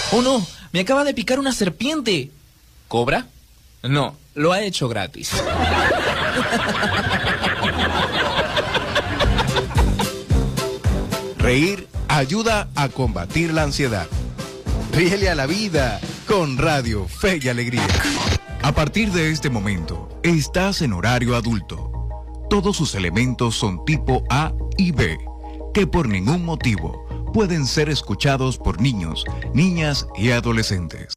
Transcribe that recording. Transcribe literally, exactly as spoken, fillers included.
¡Oh no! ¡Me acaba de picar una serpiente! ¿Cobra? No, lo ha hecho gratis. Reír ayuda a combatir la ansiedad. Ríele a la vida con Radio Fe y Alegría. A partir de este momento, estás en horario adulto. Todos sus elementos son tipo A y B, que por ningún motivo pueden ser escuchados por niños, niñas y adolescentes.